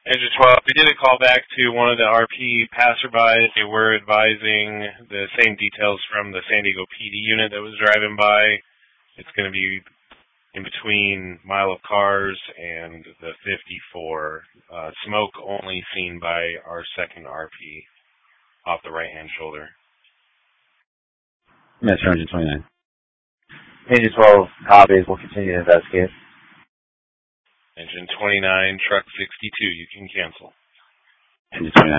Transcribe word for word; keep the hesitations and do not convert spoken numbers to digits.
Engine twelve, we did a call back to one of the R P passerbys. They were advising the same details from the San Diego P D unit that was driving by. It's going to be in between Mile of Cars and the fifty-four. Uh, smoke only seen by our second R P off the right-hand shoulder. Metro Engine twenty-nine. Engine twelve, copies. We'll continue to investigate. Engine twenty-nine, truck sixty-two, you can cancel. Engine twenty-nine.